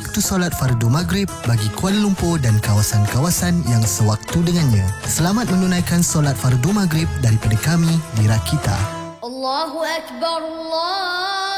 waktu solat fardu maghrib bagi Kuala Lumpur dan kawasan-kawasan yang sewaktu dengannya. Selamat menunaikan solat fardu maghrib daripada kami di Rakita. Allahu Akbar, Allah.